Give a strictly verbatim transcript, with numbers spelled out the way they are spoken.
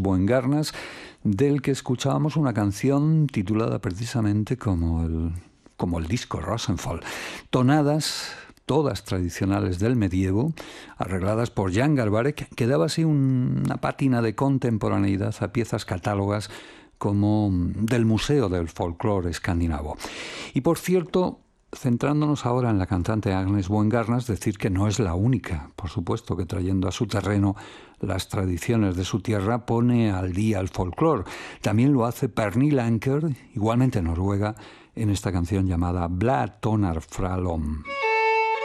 Boengarnas, del que escuchábamos una canción titulada precisamente como el, como el disco Rosenfall. Tonadas, todas tradicionales del medievo, arregladas por Jan Garbarek, que daba así un, una pátina de contemporaneidad a piezas catálogas como del Museo del Folclore Escandinavo. Y por cierto, centrándonos ahora en la cantante Agnes Boengarnas, decir que no es la única, por supuesto, que trayendo a su terreno las tradiciones de su tierra pone al día el folclore. También lo hace Pernille Anker, igualmente noruega, en esta canción llamada Bla Tonar Fralom.